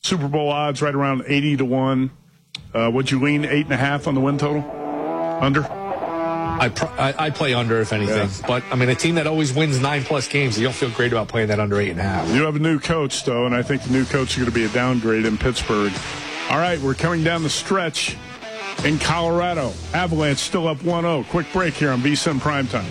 Super Bowl odds right around 80-1. Would you lean 8.5 on the win total? Under? I play under, if anything. Yeah. But, I mean, a team that always wins 9+ games, you don't feel great about playing that under 8.5. You have a new coach, though, and I think the new coach is going to be a downgrade in Pittsburgh. All right, we're coming down the stretch in Colorado. Avalanche still up 1-0. Quick break here on VSiN Primetime.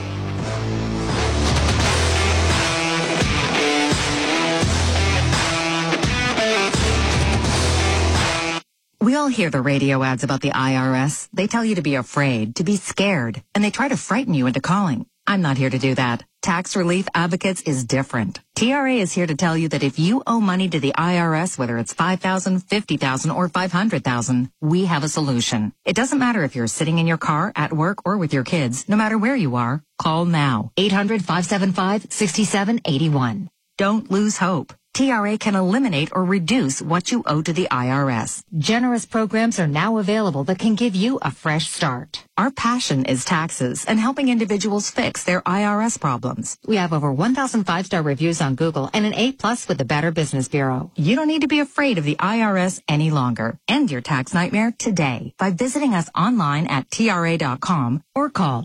We all hear the radio ads about the IRS. They tell you to be afraid, to be scared, and they try to frighten you into calling. I'm not here to do that. Tax Relief Advocates is different. TRA is here to tell you that if you owe money to the IRS, whether it's $5,000, $50,000, or $500,000, we have a solution. It doesn't matter if you're sitting in your car, at work, or with your kids. No matter where you are, call now. 800-575-6781. Don't lose hope. TRA can eliminate or reduce what you owe to the IRS. Generous programs are now available that can give you a fresh start. Our passion is taxes and helping individuals fix their IRS problems. We have over 1,000 5-star reviews on Google and an A+ with the Better Business Bureau. You don't need to be afraid of the IRS any longer. End your tax nightmare today by visiting us online at TRA.com or call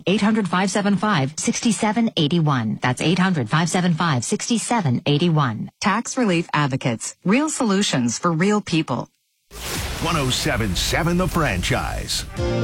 800-575-6781. That's 800-575-6781. Tax Relief Advocates. Real solutions for real people. 107.7 The Franchise.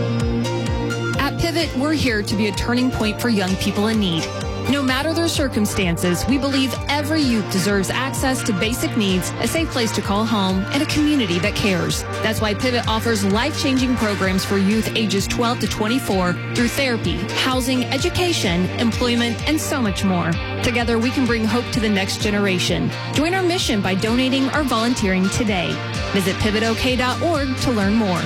At Pivot, we're here to be a turning point for young people in need. No matter their circumstances, we believe every youth deserves access to basic needs, a safe place to call home, and a community that cares. That's why Pivot offers life-changing programs for youth ages 12 to 24 through therapy, housing, education, employment, and so much more. Together, we can bring hope to the next generation. Join our mission by donating or volunteering today. Visit pivotok.org to learn more.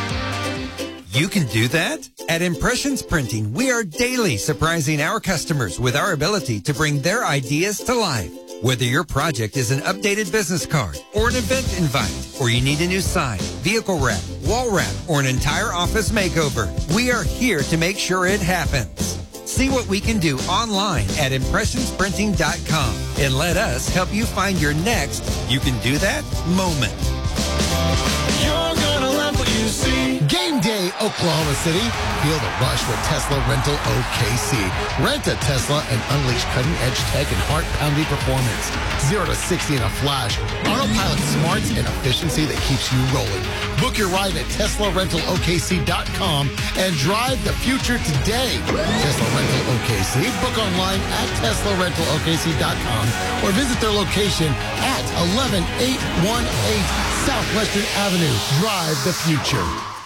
You can do that? At Impressions Printing, we are daily surprising our customers with our ability to bring their ideas to life. Whether your project is an updated business card or an event invite, or you need a new sign, vehicle wrap, wall wrap, or an entire office makeover, we are here to make sure it happens. See what we can do online at impressionsprinting.com and let us help you find your next you can do that moment. You're gonna love what you see. Game day, Oklahoma City. Feel the rush with Tesla Rental OKC. Rent a Tesla and unleash cutting-edge tech and heart-pounding performance. 0 to 60 in a flash. Autopilot smarts and efficiency that keeps you rolling. Book your ride at TeslaRentalOKC.com and drive the future today. Tesla Rental OKC. Book online at TeslaRentalOKC.com or visit their location at 11818 Southwestern Avenue. Drive the future.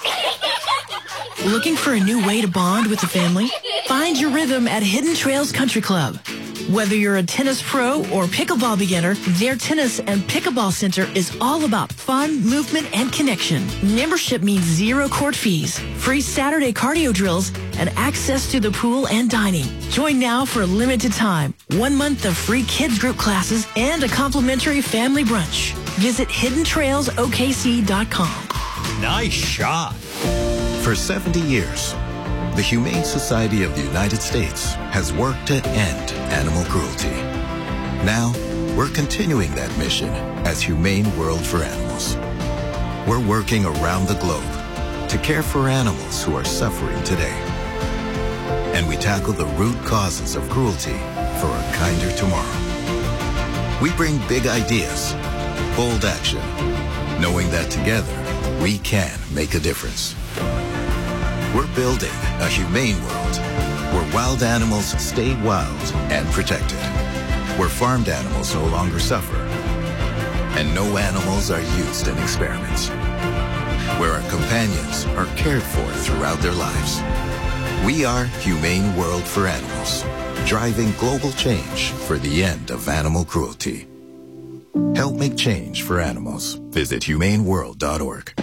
Looking for a new way to bond with the family? Find your rhythm at Hidden Trails Country Club. Whether you're a tennis pro or pickleball beginner, their tennis and pickleball center is all about fun, movement, and connection. Membership means 0 court fees, free Saturday cardio drills, and access to the pool and dining. Join now for a limited time. 1 month of free kids group classes and a complimentary family brunch. Visit HiddenTrailsOKC.com. Nice shot. For 70 years, the Humane Society of the United States has worked to end animal cruelty. Now, we're continuing that mission as Humane World for Animals. We're working around the globe to care for animals who are suffering today. And we tackle the root causes of cruelty for a kinder tomorrow. We bring big ideas, bold action, knowing that together we can make a difference. We're building a humane world where wild animals stay wild and protected, where farmed animals no longer suffer, and no animals are used in experiments, where our companions are cared for throughout their lives. We are Humane World for Animals, driving global change for the end of animal cruelty. Help make change for animals. Visit humaneworld.org.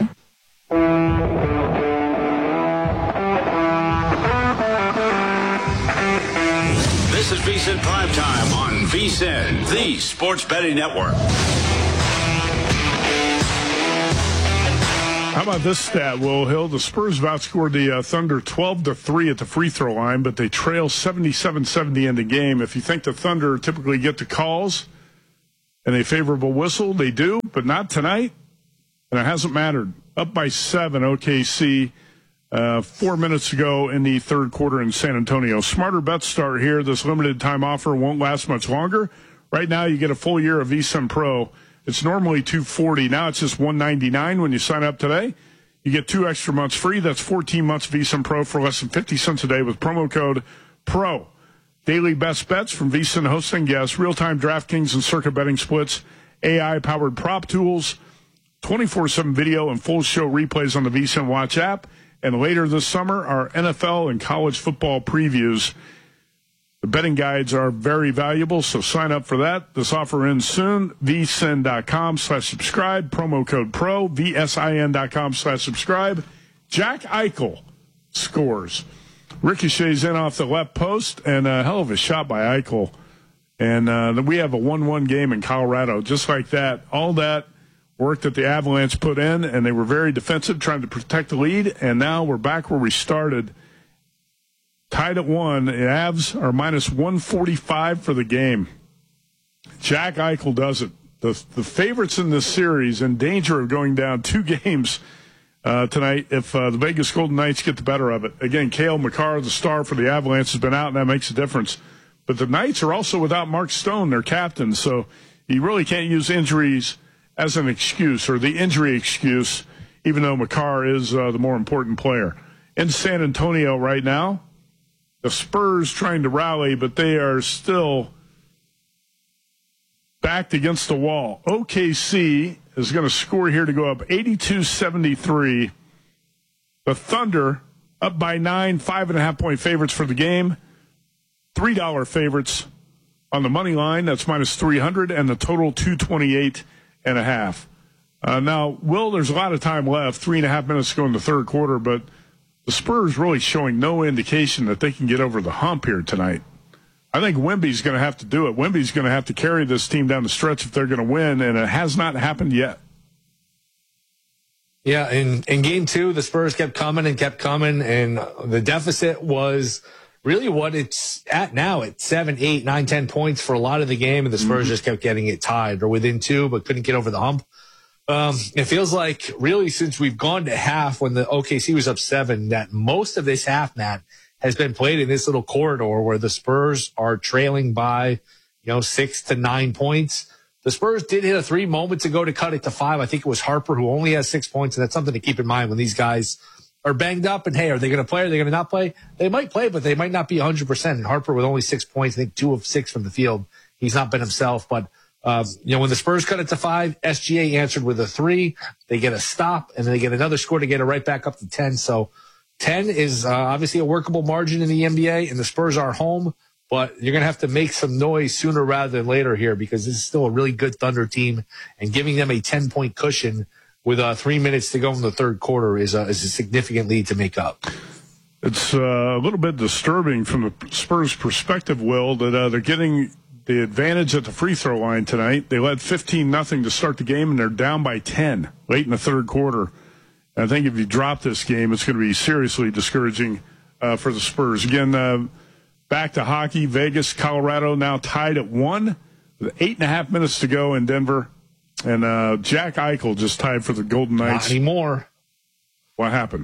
This is VSiN Primetime on VSiN, the Sports Betting Network. How about this stat, Will Hill? The Spurs have outscored the Thunder 12-3 at the free throw line, but they trail 77-70 in the game. If you think the Thunder typically get the calls, and a favorable whistle? They do, but not tonight. And it hasn't mattered. Up by 7, OKC, 4 minutes ago in the third quarter in San Antonio. Smarter bets start here. This limited time offer won't last much longer. Right now, you get a full year of VSiN Pro. It's normally $240. Now it's just $199 when you sign up today. You get 2 extra months free. That's 14 months VSiN Pro for less than 50 cents a day with promo code PRO. Daily best bets from VSiN hosting guests, real-time DraftKings and Circa betting splits, AI-powered prop tools, 24/7 video and full show replays on the VSiN Watch app, and later this summer, our NFL and college football previews. The betting guides are very valuable, so sign up for that. This offer ends soon. vsin.com/subscribe, promo code PRO, vsin.com/subscribe. Jack Eichel scores. Ricochets in off the left post, and a hell of a shot by Eichel. And we have a 1-1 game in Colorado, just like that. All that work that the Avalanche put in, and they were very defensive, trying to protect the lead, and now we're back where we started. Tied at 1. The Avs are minus 145 for the game. Jack Eichel does it. The favorites in this series in danger of going down 2 games tonight if the Vegas Golden Knights get the better of it. Again, Cale Makar, the star for the Avalanche, has been out, and that makes a difference. But the Knights are also without Mark Stone, their captain, so you really can't use injuries as an excuse, or the injury excuse, even though Makar is the more important player. In San Antonio right now, the Spurs trying to rally, but they are still backed against the wall. OKC is going to score here to go up 82-73. The Thunder up by 9, 5.5-point favorites for the game. $3 favorites on the money line. That's minus 300, and the total 228.5. Now, Will, there's a lot of time left. 3.5 minutes to go in the third quarter, but the Spurs really showing no indication that they can get over the hump here tonight. I think Wemby's going to have to do it. Wemby's going to have to carry this team down the stretch if they're going to win, and it has not happened yet. Yeah, in game 2, the Spurs kept coming, and the deficit was really what it's at now at 7, 8, 9, 10 points for a lot of the game, and the Spurs just kept getting it tied or within 2, but couldn't get over the hump. It feels like really since we've gone to half when the OKC was up 7, that most of this half, Matt, has been played in this little corridor where the Spurs are trailing by, 6 to 9 points. The Spurs did hit a 3 moments ago to cut it to 5. I think it was Harper who only has 6 points, and that's something to keep in mind when these guys are banged up. And, hey, are they going to play? Are they going to not play? They might play, but they might not be 100%. And Harper with only 6 points, I think 2 of 6 from the field. He's not been himself, but when the Spurs cut it to 5, SGA answered with a 3. They get a stop, and then they get another score to get it right back up to 10. So 10 is obviously a workable margin in the NBA, and the Spurs are home. But you're going to have to make some noise sooner rather than later here because this is still a really good Thunder team, and giving them a 10-point cushion with 3 minutes to go in the third quarter is a significant lead to make up. It's a little bit disturbing from the Spurs' perspective, Will, that they're getting the advantage at the free throw line tonight. They led 15-0 to start the game, and they're down by 10 late in the third quarter. And I think if you drop this game, it's going to be seriously discouraging for the Spurs. Again, back to hockey. Vegas, Colorado now tied at 1 with 8.5 minutes to go in Denver. And Jack Eichel just tied for the Golden Knights. Not anymore. What happened?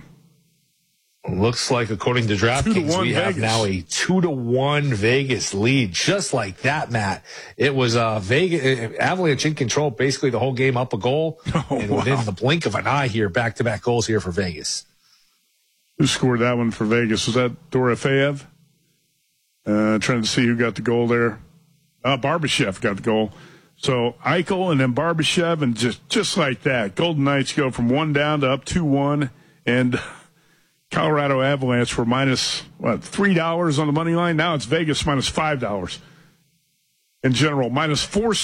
Looks like, according to DraftKings, we have now a 2-1 Vegas lead. Just like that, Matt. It was Vegas Avalanche in control basically the whole game, up a goal. Within the blink of an eye here, back-to-back goals here for Vegas. Who scored that one for Vegas? Was that Dorofeyev? Trying to see who got the goal there. Barbashev got the goal. So Eichel and then Barbashev, and just like that, Golden Knights go from 1 down to up 2-1, and Colorado Avalanche were minus, $3 on the money line? Now it's Vegas minus $5 in general, minus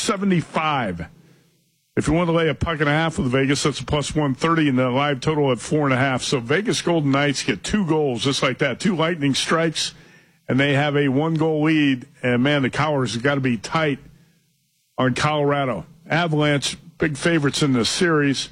475. If you want to lay a puck and a half with Vegas, that's a plus 130, and the live total at 4.5. So Vegas Golden Knights get 2 goals just like that, 2 lightning strikes, and they have a 1-goal lead. And, man, the Colors have got to be tight on Colorado. Avalanche, big favorites in this series,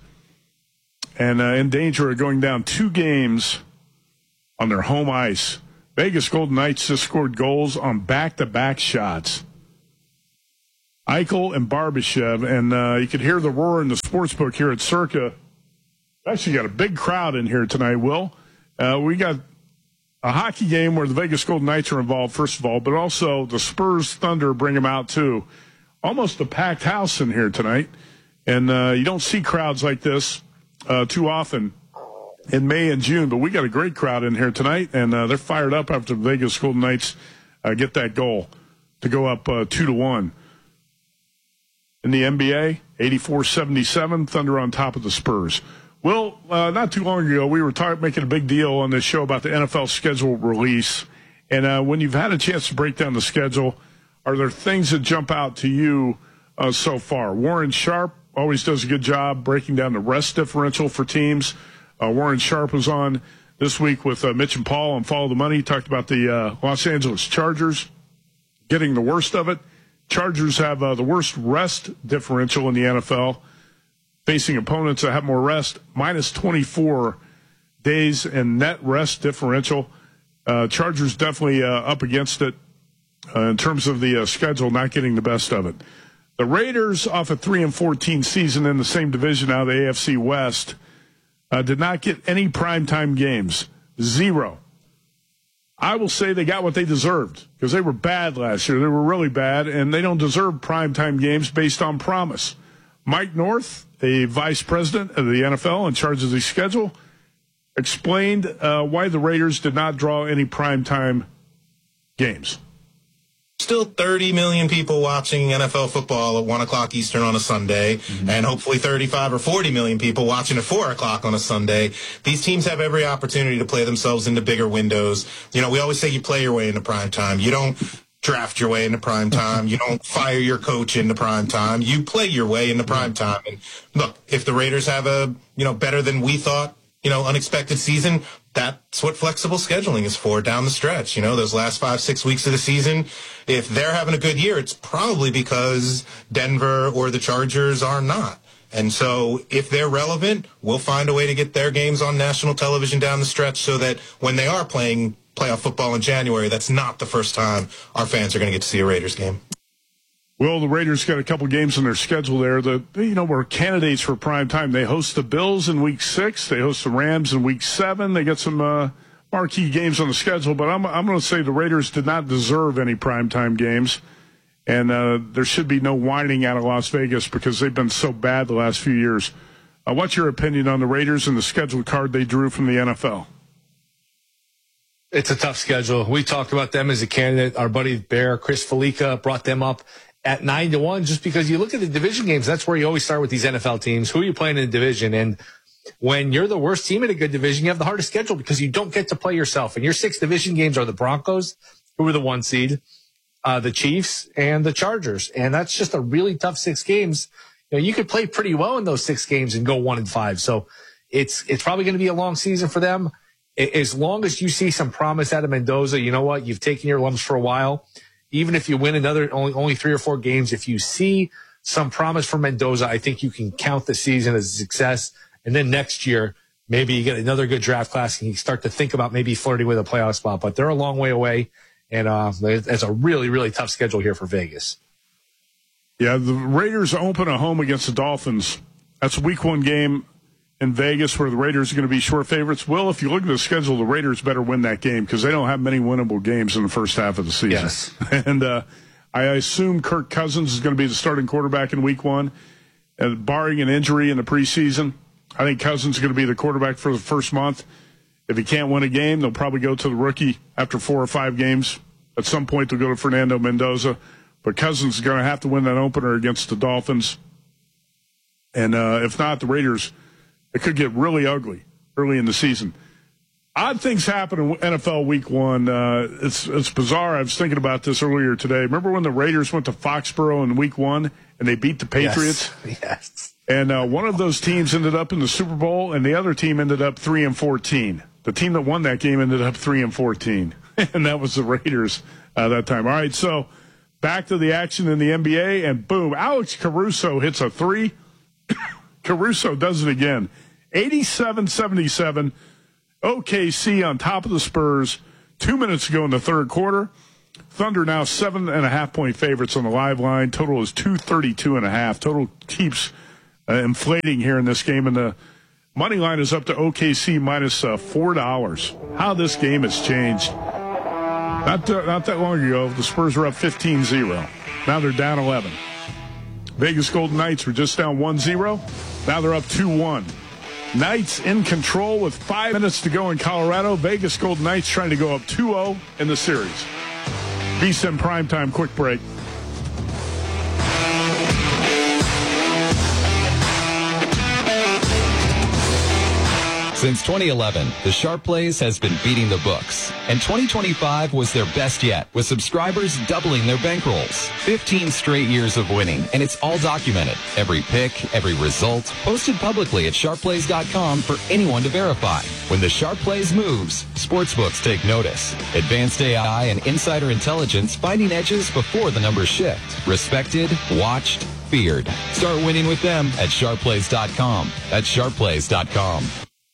and in danger of going down 2 games on their home ice. Vegas Golden Knights just scored goals on back-to-back shots. Eichel and Barbashev, and you could hear the roar in the sportsbook here at Circa. Actually got a big crowd in here tonight, Will. We got a hockey game where the Vegas Golden Knights are involved, first of all, but also the Spurs Thunder bring them out, too. Almost a packed house in here tonight, and you don't see crowds like this too often in May and June, but we got a great crowd in here tonight, and they're fired up after the Vegas Golden Knights get that goal to go up 2-1. In the NBA, 84-77, Thunder on top of the Spurs. Well, not too long ago, we were making a big deal on this show about the NFL schedule release. And when you've had a chance to break down the schedule, are there things that jump out to you so far? Warren Sharp always does a good job breaking down the rest differential for teams. Warren Sharp was on this week with Mitch and Paul on Follow the Money. He talked about the Los Angeles Chargers getting the worst of it. Chargers have the worst rest differential in the NFL, facing opponents that have more rest, minus 24 days in net rest differential. Chargers definitely up against it in terms of the schedule, not getting the best of it. The Raiders, off a 3-14 season in the same division out of the AFC West, did not get any primetime games. 0. I will say they got what they deserved because they were bad last year. They were really bad, and they don't deserve primetime games based on promise. Mike North, a vice president of the NFL in charge of the schedule, explained why the Raiders did not draw any primetime games. Still 30 million people watching NFL football at 1 o'clock Eastern on a Sunday, and hopefully 35 or 40 million people watching at 4 o'clock on a Sunday. These teams have every opportunity to play themselves into bigger windows. You know, we always say you play your way into prime time. You don't draft your way into prime time. You don't fire your coach into prime time. You play your way into prime time. And look, if the Raiders have a, better than we thought, unexpected season, that's what flexible scheduling is for down the stretch. Those last 5-6 weeks of the season, if they're having a good year, it's probably because Denver or the Chargers are not. And so if they're relevant, we'll find a way to get their games on national television down the stretch so that when they are playing playoff football in January, that's not the first time our fans are going to get to see a Raiders game. Well, the Raiders got a couple games on their schedule there that, were candidates for prime time. They host the Bills in Week 6. They host the Rams in Week 7. They got some marquee games on the schedule, but I'm going to say the Raiders did not deserve any primetime games, and there should be no whining out of Las Vegas because they've been so bad the last few years. What's your opinion on the Raiders and the schedule card they drew from the NFL? It's a tough schedule. We talked about them as a candidate. Our buddy Bear, Chris Felica, brought them up at 9-1 just because you look at the division games. That's where you always start with these NFL teams. Who are you playing in the division? And when you're the worst team in a good division, you have the hardest schedule because you don't get to play yourself. And your 6 division games are the Broncos, who were the 1 seed, the Chiefs, and the Chargers. And that's just a really tough 6 games. You could play pretty well in those 6 games and go 1-5. So it's probably going to be a long season for them. As long as you see some promise out of Mendoza, you know what? You've taken your lumps for a while. Even if you win another only 3 or 4 games, if you see some promise from Mendoza, I think you can count the season as a success. And then next year, maybe you get another good draft class and you start to think about maybe flirting with a playoff spot. But they're a long way away, and it's a really, really tough schedule here for Vegas. Yeah, the Raiders open a home against the Dolphins. That's a Week 1 game in Vegas where the Raiders are going to be short favorites. Well, if you look at the schedule, the Raiders better win that game because they don't have many winnable games in the first half of the season. Yes. And I assume Kirk Cousins is going to be the starting quarterback in Week 1. Barring an injury in the preseason, I think Cousins is going to be the quarterback for the first month. If he can't win a game, they'll probably go to the rookie after 4 or 5 games. At some point, they'll go to Fernando Mendoza. But Cousins is going to have to win that opener against the Dolphins. And if not, the Raiders, it could get really ugly early in the season. Odd things happen in NFL Week 1. It's bizarre. I was thinking about this earlier today. Remember when the Raiders went to Foxborough in Week 1 and they beat the Patriots? Yes. And one of those teams ended up in the Super Bowl, and the other team ended up 3-14. The team that won that game ended up 3-14, and that was the Raiders that time. All right, so back to the action in the NBA, and boom, Alex Caruso hits a 3. Caruso does it again. 87-77. OKC on top of the Spurs 2 minutes ago in the third quarter. Thunder now 7.5-point favorites on the live line. Total is 232.5. Total keeps inflating here in this game, and the money line is up to OKC minus $4. How this game has changed. Not that long ago, the Spurs were up 15-0. Now they're down 11. Vegas Golden Knights were just down 1-0. Now they're up 2-1. Knights in control with 5 minutes to go in Colorado. Vegas Golden Knights trying to go up 2-0 in the series. VSiN Primetime, quick break. Since 2011, the Sharp Plays has been beating the books, and 2025 was their best yet, with subscribers doubling their bankrolls. 15 straight years of winning, and it's all documented. Every pick, every result, posted publicly at sharpplays.com for anyone to verify. When the Sharp Plays moves, sportsbooks take notice. Advanced AI and insider intelligence finding edges before the numbers shift. Respected, watched, feared. Start winning with them at sharpplays.com. That's sharpplays.com.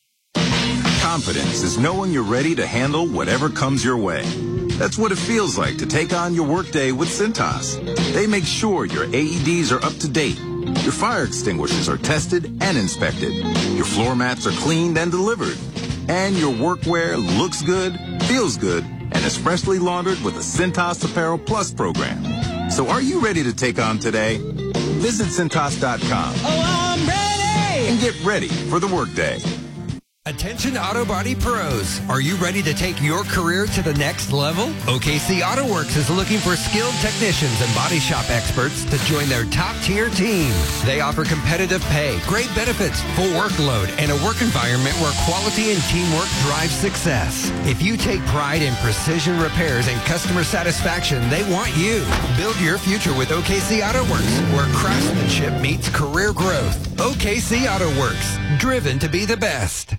Confidence is knowing you're ready to handle whatever comes your way. That's what it feels like to take on your workday with Cintas. They make sure your AEDs are up to date, your fire extinguishers are tested and inspected, your floor mats are cleaned and delivered, and your workwear looks good, feels good, and is freshly laundered with a Cintas Apparel Plus program. So are you ready to take on today? Visit Cintas.com. Oh, I'm ready! And get ready for the workday. Attention Auto Body Pros. Are you ready to take your career to the next level? OKC Auto Works is looking for skilled technicians and body shop experts to join their top-tier team. They offer competitive pay, great benefits, full workload, and a work environment where quality and teamwork drive success. If you take pride in precision repairs and customer satisfaction, they want you. Build your future with OKC Auto Works, where craftsmanship meets career growth. OKC Auto Works, driven to be the best.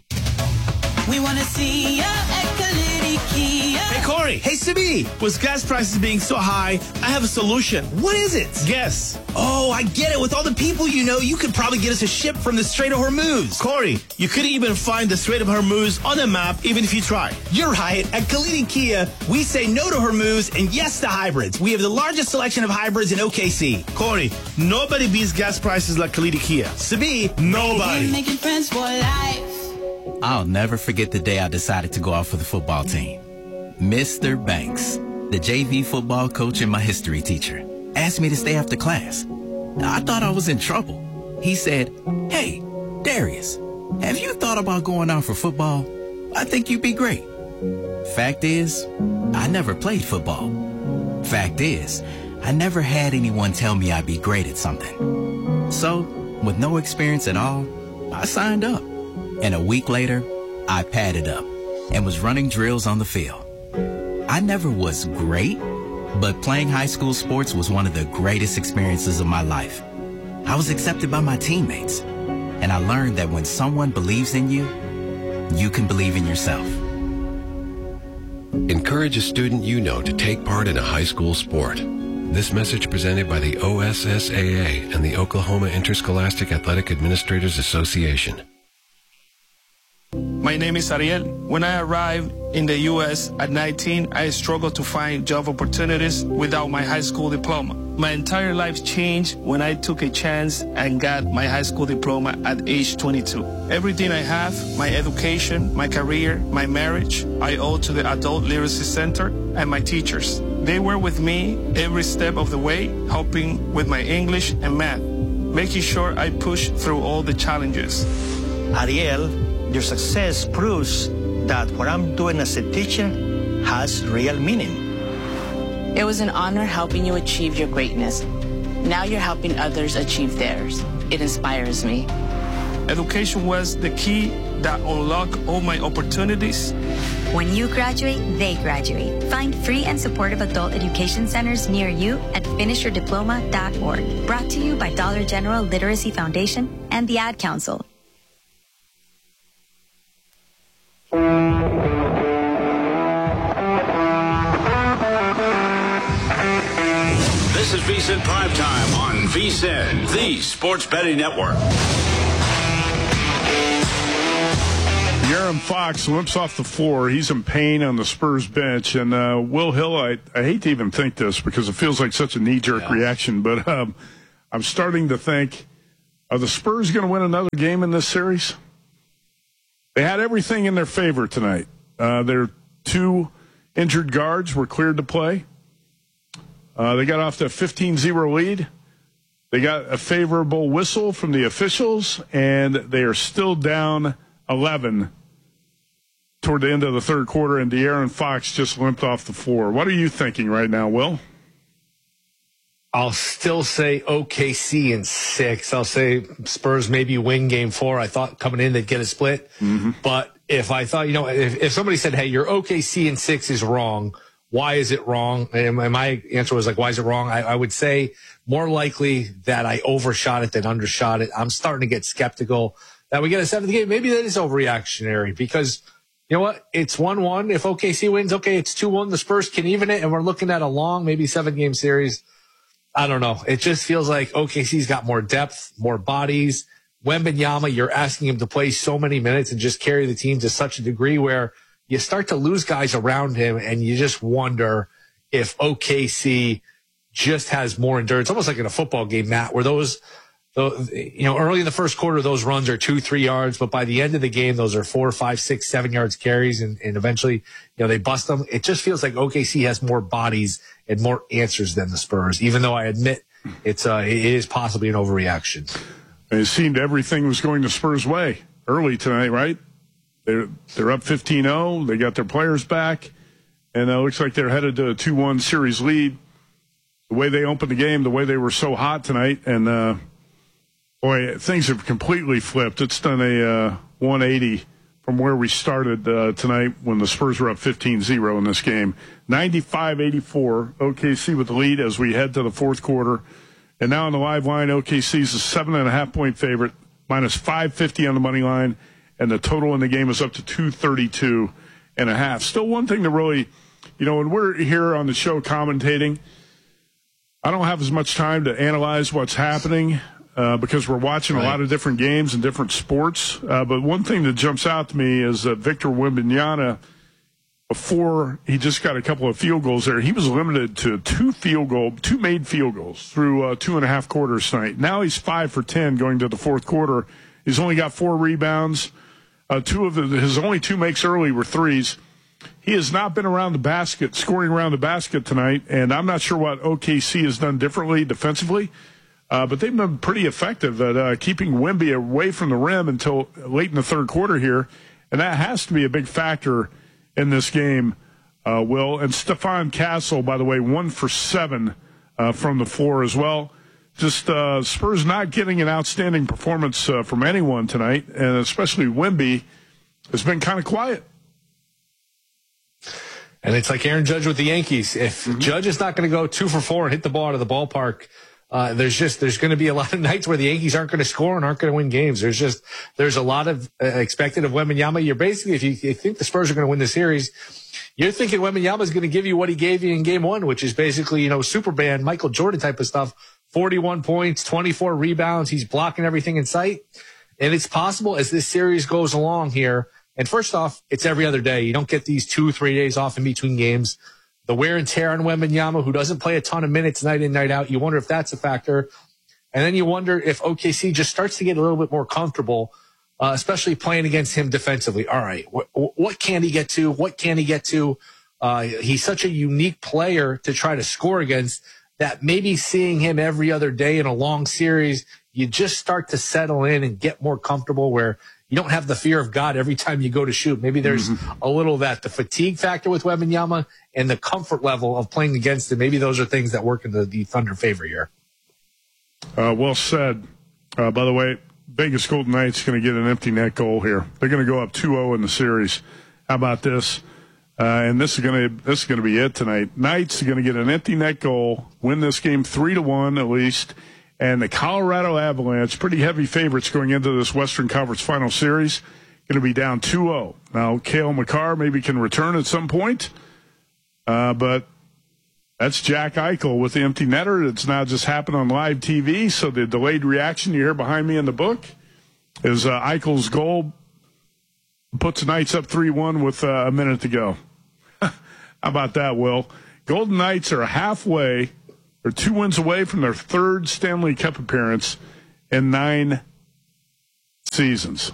We want to see ya at Kalidi Kia. Hey, Corey. Hey, Sibi. With gas prices being so high, I have a solution. What is it? Guess. Oh, I get it. With all the people you know, you could probably get us a ship from the Strait of Hormuz. Corey, you couldn't even find the Strait of Hormuz on the map, even if you tried. You're right. At Kalidi Kia, we say no to Hormuz and yes to hybrids. We have the largest selection of hybrids in OKC. Corey, nobody beats gas prices like Kalidi Kia. Sibi, nobody. We're making friends for life. I'll never forget the day I decided to go out for the football team. Mr. Banks, the JV football coach and my history teacher, asked me to stay after class. I thought I was in trouble. He said, "Hey, Darius, have you thought about going out for football? I think you'd be great." Fact is, I never played football. Fact is, I never had anyone tell me I'd be great at something. So, with no experience at all, I signed up. And a week later, I padded up and was running drills on the field. I never was great, but playing high school sports was one of the greatest experiences of my life. I was accepted by my teammates, and I learned that when someone believes in you, you can believe in yourself. Encourage a student you know to take part in a high school sport. This message presented by the OSSAA and the Oklahoma Interscholastic Athletic Administrators Association. My name is Ariel. When I arrived in the U.S. at 19, I struggled to find job opportunities without my high school diploma. My entire life changed when I took a chance and got my high school diploma at age 22. Everything I have, my education, my career, my marriage, I owe to the Adult Literacy Center and my teachers. They were with me every step of the way, helping with my English and math, making sure I push through all the challenges. Ariel, your success proves that what I'm doing as a teacher has real meaning. It was an honor helping you achieve your greatness. Now you're helping others achieve theirs. It inspires me. Education was the key that unlocked all my opportunities. When you graduate, they graduate. Find free and supportive adult education centers near you at finishyourdiploma.org. Brought to you by Dollar General Literacy Foundation and the Ad Council. This is VSiN Primetime on VSiN, the Sports Betting Network. De'Aaron Fox limps off the floor. He's in pain on the Spurs bench. And Will Hill, I hate to even think this because it feels like such a knee-jerk reaction, but I'm starting to think, are the Spurs going to win another game in this series? They had everything in their favor tonight. Their two injured guards were cleared to play. They got off to a 15-0 lead. They got a favorable whistle from the officials, and they are still down 11 toward the end of the third quarter, and De'Aaron Fox just limped off the floor. What are you thinking right now, Will? I'll still say OKC in 6. I'll say Spurs maybe win game 4. I thought coming in they'd get a split. Mm-hmm. But if I thought, if somebody said, hey, your OKC in 6 is wrong, why is it wrong? And my answer was like, why is it wrong? I would say more likely that I overshot it than undershot it. I'm starting to get skeptical that we get a 7th game. Maybe that is overreactionary because you know what? It's 1-1. If OKC wins, okay, it's 2-1. The Spurs can even it, and we're looking at a long, maybe 7-game series. I don't know. It just feels like OKC's got more depth, more bodies. Wembanyama, you're asking him to play so many minutes and just carry the team to such a degree where you start to lose guys around him, and you just wonder if OKC just has more endurance, almost like in a football game, Matt, where those early in the first quarter, those runs are 2-3 yards, but by the end of the game, those are 4, 5, 6, 7 yards carries, and eventually, they bust them. It just feels like OKC has more bodies and more answers than the Spurs, even though I admit it is possibly an overreaction. It seemed everything was going the Spurs' way early tonight, right? They're up 15-0. They got their players back, and it looks like they're headed to a 2-1 series lead. The way they opened the game, the way they were so hot tonight, and boy, things have completely flipped. It's done a 180 from where we started tonight when the Spurs were up 15-0 in this game. 95-84, OKC with the lead as we head to the fourth quarter. And now on the live line, OKC's a 7.5-point favorite, minus 550 on the money line, and the total in the game is up to 232.5. Still one thing to really, when we're here on the show commentating, I don't have as much time to analyze what's happening because we're watching a lot of different games and different sports. But one thing that jumps out to me is that Victor Wembanyama, before he just got a couple of field goals there, he was limited to two made field goals through 2.5 quarters tonight. Now he's 5 for 10 going to the fourth quarter. He's only got 4 rebounds. His only 2 makes early were threes. He has not been around the basket, scoring around the basket tonight, and I'm not sure what OKC has done differently defensively, but they've been pretty effective at keeping Wemby away from the rim until late in the third quarter here, and that has to be a big factor in this game, Will. And Stephon Castle, by the way, 1 for 7 from the floor as well. Just Spurs not getting an outstanding performance from anyone tonight, and especially Wemby has been kind of quiet. And it's like Aaron Judge with the Yankees. If Judge is not going to go 2 for 4 and hit the ball out of the ballpark, there's going to be a lot of nights where the Yankees aren't going to score and aren't going to win games. There's a lot of expected of Wembanyama. You're basically, if you think the Spurs are going to win the series, you're thinking Wembanyama is going to give you what he gave you in game 1, which is basically, Superman, Michael Jordan type of stuff. 41 points, 24 rebounds. He's blocking everything in sight. And it's possible as this series goes along here. And first off, it's every other day. You don't get these 2-3 days off in between games. The wear and tear on Wembanyama, who doesn't play a ton of minutes night in, night out. You wonder if that's a factor. And then you wonder if OKC just starts to get a little bit more comfortable, especially playing against him defensively. All right, what can he get to? What can he get to? He's such a unique player to try to score against that maybe seeing him every other day in a long series, you just start to settle in and get more comfortable where you don't have the fear of God every time you go to shoot. Maybe there's a little of that, the fatigue factor with Wembanyama and the comfort level of playing against him. Maybe those are things that work in the Thunder favor here. Well said. By the way, Vegas Golden Knights going to get an empty net goal here. They're going to go up 2-0 in the series. How about this? And this is going to be it tonight. Knights are going to get an empty net goal, win this game 3-1 at least. And the Colorado Avalanche, pretty heavy favorites going into this Western Conference Final Series, going to be down 2-0. Now, Cale Makar maybe can return at some point, but that's Jack Eichel with the empty netter. It's now just happened on live TV, so the delayed reaction you hear behind me in the book is Eichel's goal Puts the Knights up 3-1 with a minute to go. How about that, Will? Golden Knights are halfway. They're 2 wins away from their third Stanley Cup appearance in 9 seasons.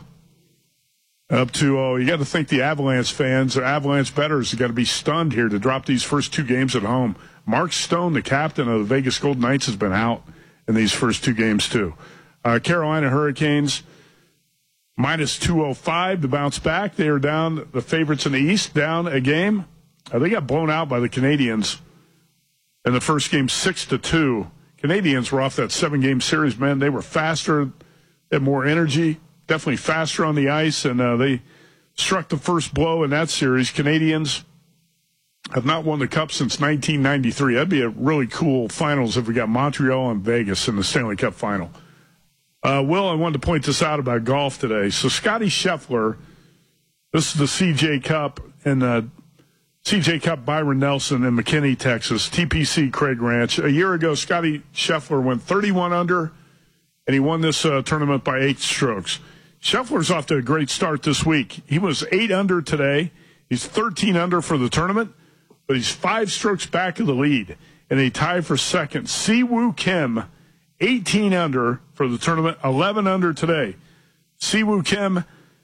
Up 2-0. You got to think the Avalanche fans or Avalanche bettors have got to be stunned here to drop these first 2 games at home. Mark Stone, the captain of the Vegas Golden Knights, has been out in these first 2 games, too. Carolina Hurricanes, minus 205 to bounce back. They are down, the favorites in the East, down a game. They got blown out by the Canadiens in the first game, 6-2. Canadiens were off that 7-game series, man. They were faster, had more energy, definitely faster on the ice, and they struck the first blow in that series. Canadiens have not won the Cup since 1993. That'd be a really cool finals if we got Montreal and Vegas in the Stanley Cup final. Will, I wanted to point this out about golf today. So Scotty Scheffler, this is the CJ Cup, and CJ Cup Byron Nelson in McKinney, Texas, TPC Craig Ranch. A year ago, Scotty Scheffler went 31 under, and he won this tournament by 8 strokes. Scheffler's off to a great start this week. He was 8 under today. He's 13 under for the tournament, but he's 5 strokes back of the lead, and he tied for second. Siwoo Kim, 18 under for the tournament, 11 under today. Siwoo Kim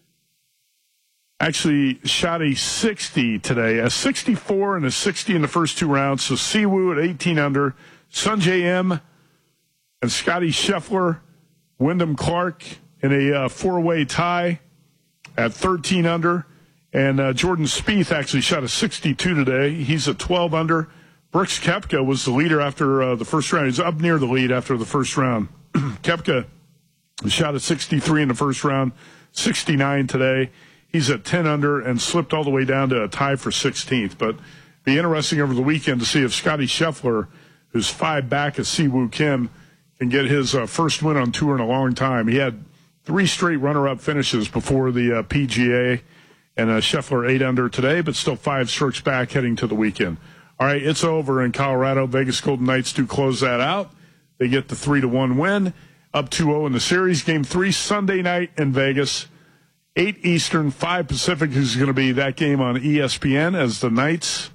actually shot a 60 today, a 64 and a 60 in the first 2 rounds. So Siwoo at 18 under, Sungjae M and Scotty Scheffler, Wyndham Clark in a 4-way tie at 13 under. And Jordan Spieth actually shot a 62 today. He's at 12 under. Brooks Koepka was the leader after the first round. He's up near the lead after the first round. Koepka shot a 63 in the first round, 69 today. He's at 10 under and slipped all the way down to a tie for 16th. But be interesting over the weekend to see if Scotty Scheffler, who's 5 back of Siwoo Kim, can get his first win on tour in a long time. He had 3 straight runner-up finishes before the PGA, and Scheffler 8 under today, but still 5 strokes back heading to the weekend. All right, it's over in Colorado. Vegas Golden Knights do close that out. They get the 3-1 win, up 2-0 in the series. Game 3 Sunday night in Vegas, 8 Eastern, 5 Pacific is going to be that game on ESPN as the Knights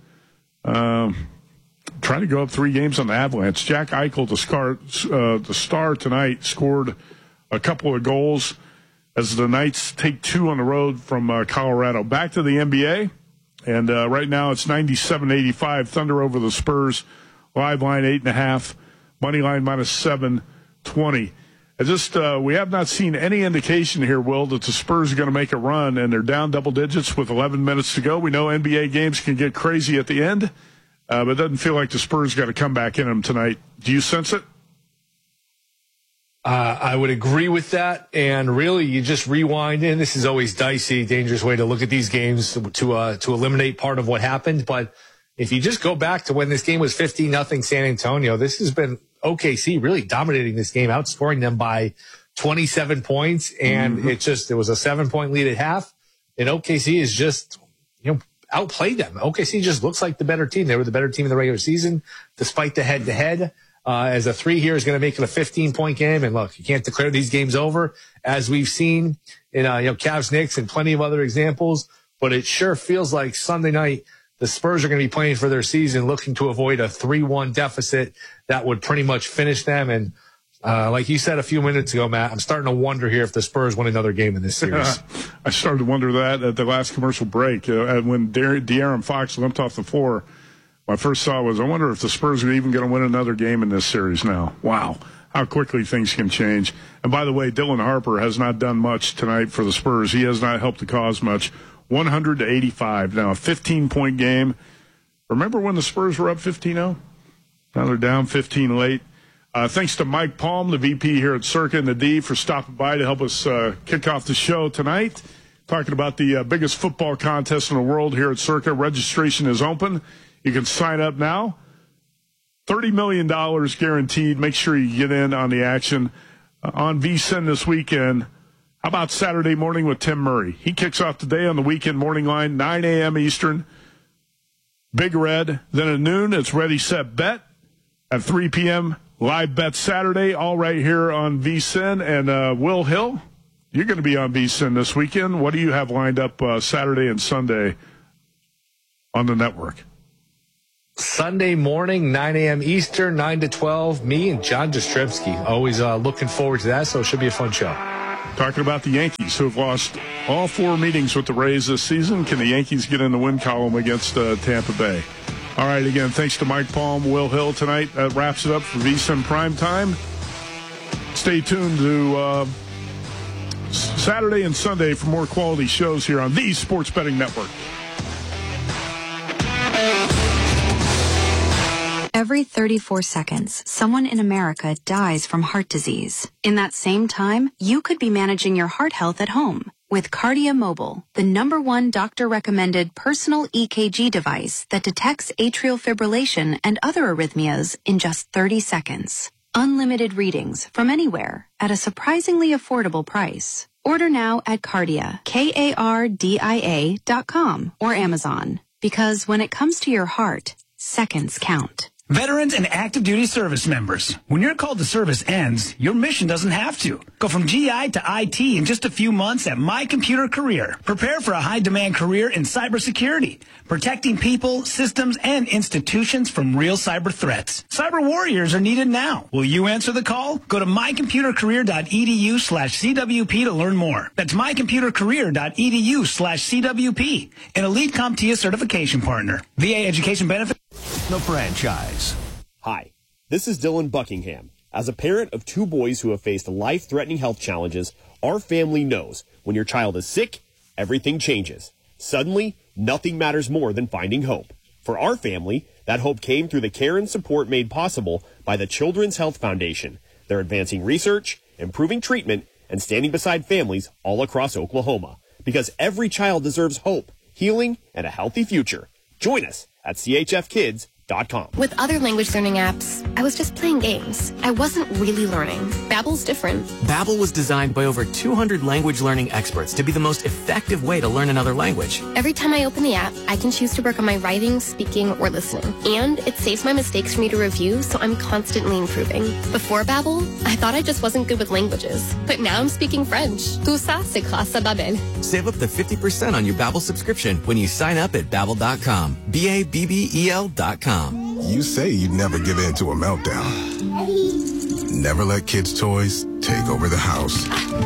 trying to go up 3 games on the Avalanche. Jack Eichel, the star tonight, scored a couple of goals as the Knights take 2 on the road from Colorado. Back to the NBA. And right now it's 97-85. Thunder over the Spurs. Live line 8.5. Money line minus 720. We have not seen any indication here, Will, that the Spurs are going to make a run, and they're down double digits with 11 minutes to go. We know NBA games can get crazy at the end, but it doesn't feel like the Spurs got to come back in them tonight. Do you sense it? I would agree with that. And really, you just rewind in. This is always dicey, dangerous way to look at these games to eliminate part of what happened. But if you just go back to when this game was 15-0 San Antonio, this has been OKC really dominating this game, outscoring them by 27 points. And it was a 7-point lead at half. And OKC is just, outplayed them. OKC just looks like the better team. They were the better team in the regular season, despite the head-to-head. As a 3 here is going to make it a 15-point game. And look, you can't declare these games over, as we've seen in, Cavs Knicks and plenty of other examples. But it sure feels like Sunday night, the Spurs are going to be playing for their season, looking to avoid a 3-1 deficit that would pretty much finish them. And, like you said a few minutes ago, Matt, I'm starting to wonder here if the Spurs win another game in this series. I started to wonder that at the last commercial break, when De'Aaron Fox limped off the floor. My first thought was, I wonder if the Spurs are even going to win another game in this series now. Wow, how quickly things can change. And by the way, Dylan Harper has not done much tonight for the Spurs. He has not helped the cause much. 100-85. Now a 15-point game. Remember when the Spurs were up 15-0? Now they're down 15 late. Thanks to Mike Palm, the VP here at Circa and the D, for stopping by to help us kick off the show tonight. Talking about the biggest football contest in the world here at Circa. Registration is open. You can sign up now. $30 million guaranteed. Make sure you get in on the action on VSiN this weekend. How about Saturday morning with Tim Murray? He kicks off today on the weekend morning line, 9 a.m. Eastern. Big Red. Then at noon, it's Ready, Set, Bet. At 3 p.m., live bet Saturday, all right here on VSiN. And Will Hill, you're going to be on VSiN this weekend. What do you have lined up Saturday and Sunday on the network? Sunday morning, 9 a.m. Eastern, 9 to 12. Me and John Jastrzebski. Always looking forward to that, so it should be a fun show. Talking about the Yankees, who have lost all 4 meetings with the Rays this season. Can the Yankees get in the win column against Tampa Bay? All right, again, thanks to Mike Palm, Will Hill tonight. That wraps it up for VSiN Primetime. Stay tuned to Saturday and Sunday for more quality shows here on the Sports Betting Network. Every 34 seconds, someone in America dies from heart disease. In that same time, you could be managing your heart health at home with Kardia Mobile, the #1 doctor-recommended personal EKG device that detects atrial fibrillation and other arrhythmias in just 30 seconds. Unlimited readings from anywhere at a surprisingly affordable price. Order now at Kardia, KARDIA.com or Amazon. Because when it comes to your heart, seconds count. Veterans and active duty service members, when your call to service ends, your mission doesn't have to. Go from GI to IT in just a few months at My Computer Career. Prepare for a high-demand career in cybersecurity, protecting people, systems, and institutions from real cyber threats. Cyber warriors are needed now. Will you answer the call? Go to mycomputercareer.edu/CWP to learn more. That's mycomputercareer.edu/CWP, an elite CompTIA certification partner. VA education benefit. The franchise. Hi, this is Dylan Buckingham. As a parent of 2 boys who have faced life-threatening health challenges, our family knows when your child is sick, everything changes. Suddenly, nothing matters more than finding hope. For our family, that hope came through the care and support made possible by the Children's Health Foundation. They're advancing research, improving treatment, and standing beside families all across Oklahoma. Because every child deserves hope, healing, and a healthy future. Join us at chfkids.com. With other language learning apps, I was just playing games. I wasn't really learning. Babbel's different. Babbel was designed by over 200 language learning experts to be the most effective way to learn another language. Every time I open the app, I can choose to work on my writing, speaking, or listening. And it saves my mistakes for me to review, so I'm constantly improving. Before Babbel, I thought I just wasn't good with languages. But now I'm speaking French. Tout ça, c'est grâce à Babbel. Save up to 50% on your Babbel subscription when you sign up at Babbel.com. BABBEL.com. You say you'd never give in to a meltdown. Never let kids' toys take over the house.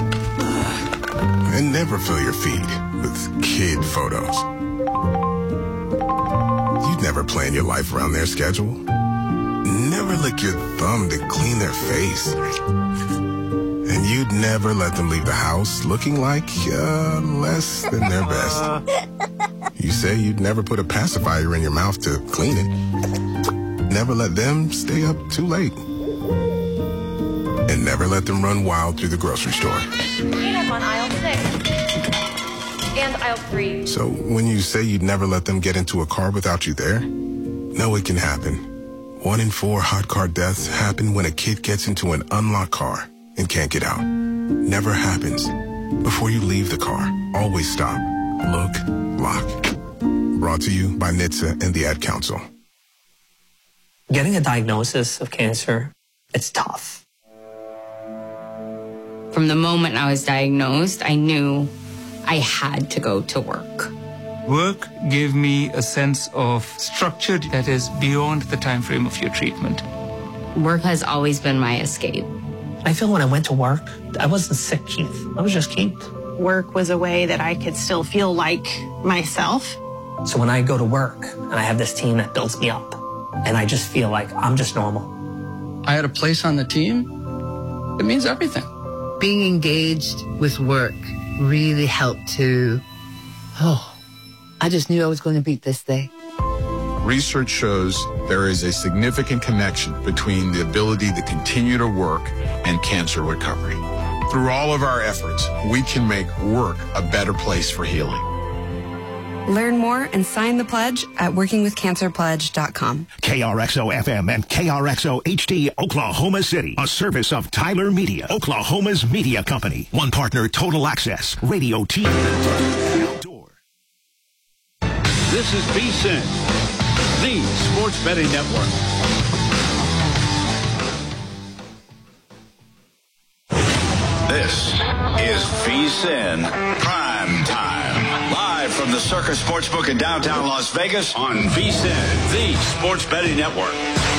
And never fill your feed with kid photos. You'd never plan your life around their schedule. Never lick your thumb to clean their face. And you'd never let them leave the house looking like less than their best. You say you'd never put a pacifier in your mouth to clean it. Never let them stay up too late. And never let them run wild through the grocery store. Cleanup on aisle 6. And aisle 3. So when you say you'd never let them get into a car without you there, no, it can happen. 1 in 4 hot car deaths happen when a kid gets into an unlocked car and can't get out. Never happens. Before you leave the car, always stop, look, lock. Brought to you by NHTSA and the Ad Council. Getting a diagnosis of cancer, it's tough. From the moment I was diagnosed, I knew I had to go to work. Work gave me a sense of structure that is beyond the time frame of your treatment. Work has always been my escape. I feel when I went to work, I wasn't sick, Keith. I was just Keith. Work was a way that I could still feel like myself. So when I go to work and I have this team that builds me up, and I just feel like I'm just normal. I had a place on the team. It means everything. Being engaged with work really helped to, I just knew I was going to beat this day. Research shows there is a significant connection between the ability to continue to work and cancer recovery. Through all of our efforts, we can make work a better place for healing. Learn more and sign the pledge at workingwithcancerpledge.com. KRXO FM and KRXO HD Oklahoma City, a service of Tyler Media, Oklahoma's media company. One partner, Total Access, radio, TV, and outdoor. This is VSiN, the Sports Betting Network. This is VSiN Prime Time. Live from the Circus Sportsbook in downtown Las Vegas on VSiN, the Sports Betting Network.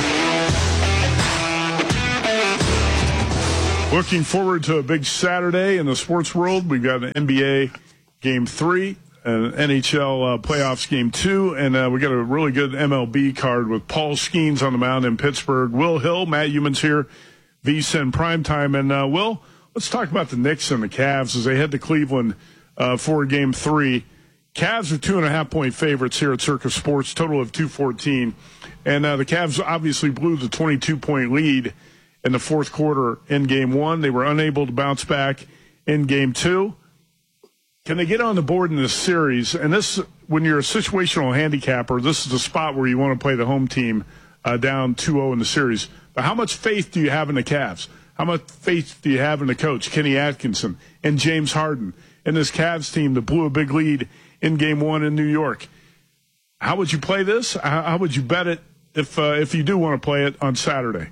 Looking forward to a big Saturday in the sports world. We've got an NBA Game 3, an NHL playoffs Game 2, and we got a really good MLB card with Paul Skeens on the mound in Pittsburgh. Will Hill, Matt Youmans here, VSiN Primetime. And Will, let's talk about the Knicks and the Cavs as they head to Cleveland for Game 3. Cavs are 2.5-point favorites here at Circus Sports, total of 214. And the Cavs obviously blew the 22-point lead in the fourth quarter in Game 1. They were unable to bounce back in Game 2. Can they get on the board in this series? And this, when you're a situational handicapper, this is the spot where you want to play the home team down 2-0 in the series. But how much faith do you have in the Cavs? How much faith do you have in the coach, Kenny Atkinson, and James Harden, and this Cavs team that blew a big lead in Game 1 in New York? How would you play this? How would you bet it if you do want to play it on Saturday?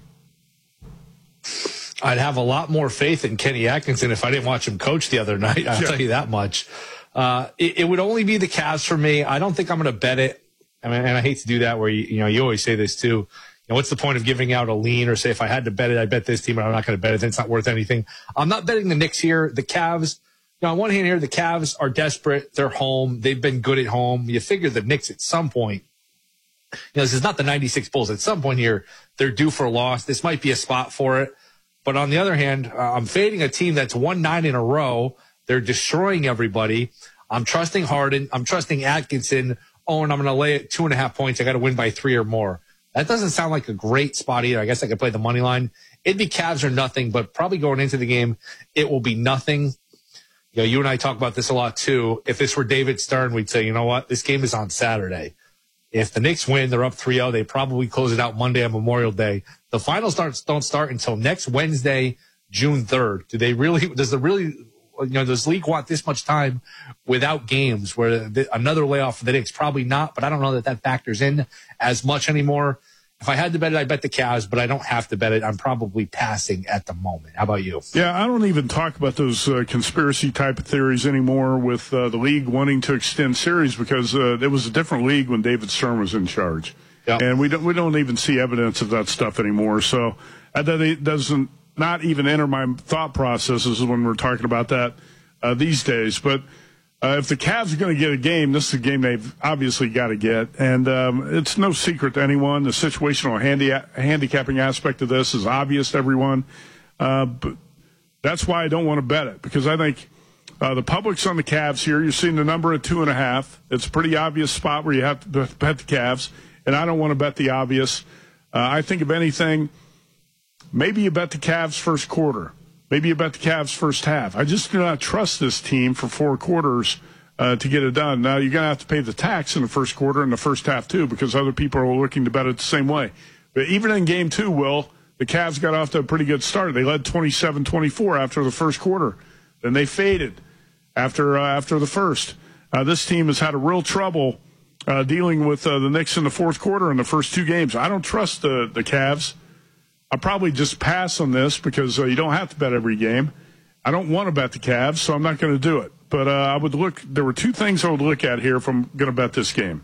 I'd have a lot more faith in Kenny Atkinson if I didn't watch him coach the other night. I'll tell you that much. It would only be the Cavs for me. I don't think I'm going to bet it. I mean, and I hate to do that where you always say this too. What's the point of giving out a lean or say if I had to bet it, I bet this team, but I'm not going to bet it. Then it's not worth anything. I'm not betting the Knicks here. The Cavs, on one hand here, the Cavs are desperate. They're home. They've been good at home. You figure the Knicks at some point, this is not the 96 Bulls. At some point here, they're due for a loss. This might be a spot for it. But on the other hand, I'm fading a team that's won 9 in a row. They're destroying everybody. I'm trusting Harden. I'm trusting Atkinson. Oh, and I'm going to lay it 2.5 points. I got to win by 3 or more. That doesn't sound like a great spot either. I guess I could play the money line. It'd be Cavs or nothing, but probably going into the game, it will be nothing. You and I talk about this a lot too. If this were David Stern, we'd say, you know what? This game is on Saturday. If the Knicks win, they're up 3-0. They probably close it out Monday on Memorial Day. The finals don't start until next Wednesday, June 3rd. Does the league want this much time without games where another layoff for the Knicks? Probably not, but I don't know that factors in as much anymore. If I had to bet it, I'd bet the Cavs, but I don't have to bet it. I'm probably passing at the moment. How about you? Yeah, I don't even talk about those conspiracy type of theories anymore with the league wanting to extend series because it was a different league when David Stern was in charge. Yep. And we don't even see evidence of that stuff anymore. So that doesn't not even enter my thought processes when we're talking about that these days. But if the Cavs are going to get a game, this is a game they've obviously got to get. And it's no secret to anyone. The situational handicapping aspect of this is obvious to everyone. But that's why I don't want to bet it, because I think the public's on the Cavs here. You're seeing the number at 2.5. It's a pretty obvious spot where you have to bet the Cavs. And I don't want to bet the obvious. I think, if anything, maybe you bet the Cavs first quarter. Maybe you bet the Cavs first half. I just do not trust this team for 4 quarters to get it done. Now, you're going to have to pay the tax in the first quarter and the first half, too, because other people are looking to bet it the same way. But even in Game 2, Will, the Cavs got off to a pretty good start. They led 27-24 after the first quarter. Then they faded after the first. This team has had a real trouble dealing with the Knicks in the fourth quarter in the first 2 games. I don't trust the Cavs. I'll probably just pass on this because you don't have to bet every game. I don't want to bet the Cavs, so I'm not going to do it. But I would look. There were 2 things I would look at here if I'm going to bet this game.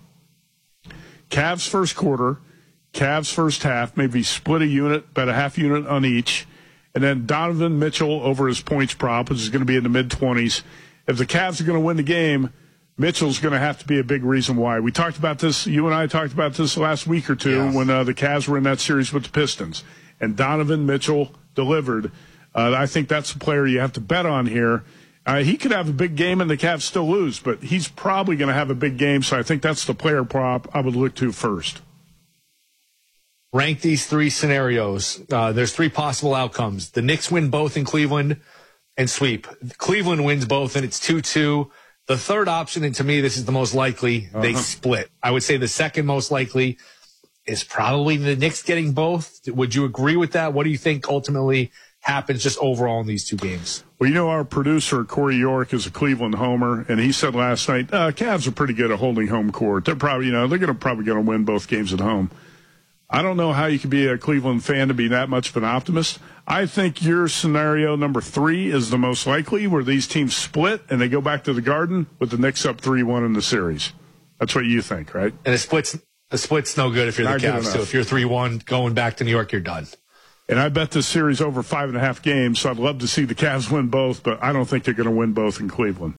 Cavs first quarter, Cavs first half, maybe split a unit, bet a half unit on each, and then Donovan Mitchell over his points prop, which is going to be in the mid-20s. If the Cavs are going to win the game, Mitchell's going to have to be a big reason why. We talked about this. You and I talked about this last week or two when the Cavs were in that series with the Pistons. And Donovan Mitchell delivered. I think that's the player you have to bet on here. He could have a big game and the Cavs still lose, but he's probably going to have a big game, so I think that's the player prop I would look to first. Rank these 3 scenarios. There's 3 possible outcomes. The Knicks win both in Cleveland and sweep. Cleveland wins both, and it's 2-2. The third option, and to me this is the most likely, they split. I would say the second most likely is probably the Knicks getting both. Would you agree with that? What do you think ultimately happens just overall in these 2 games? Well, our producer, Corey York, is a Cleveland homer, and he said last night, Cavs are pretty good at holding home court. They're probably, they're probably going to win both games at home. I don't know how you can be a Cleveland fan to be that much of an optimist. I think your scenario number 3 is the most likely, where these teams split and they go back to the Garden with the Knicks up 3-1 in the series. That's what you think, right? And a split's no good if you're the Cavs, too. If you're 3-1 going back to New York, you're done. And I bet this series over 5.5 games, so I'd love to see the Cavs win both, but I don't think they're going to win both in Cleveland.